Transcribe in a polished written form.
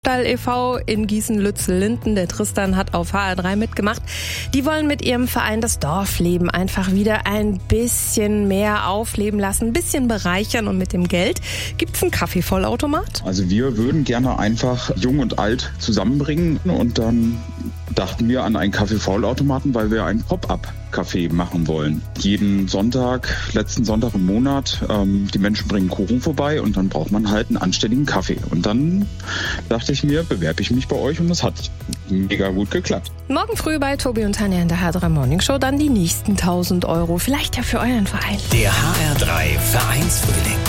Stall e.V. in Gießen-Lützel-Linden. Der Tristan hat auf HR3 mitgemacht. Die wollen mit ihrem Verein das Dorfleben einfach wieder ein bisschen mehr aufleben lassen, ein bisschen bereichern, und mit dem Geld gibt's einen Kaffeevollautomat. Also wir würden gerne einfach Jung und Alt zusammenbringen, und dann dachten wir an einen Kaffeevollautomaten, weil wir ein Pop-up-Café machen wollen. Jeden Sonntag, letzten Sonntag im Monat, die Menschen bringen Kuchen vorbei und dann braucht man halt einen anständigen Kaffee. Und dann dachte ich mir, bewerbe ich mich bei euch, und das hat mega gut geklappt. Morgen früh bei Tobi und Tanja in der HR3 Morning Show dann die nächsten 1.000 Euro. Vielleicht ja für euren Verein. Der HR3 Vereinsfrühling.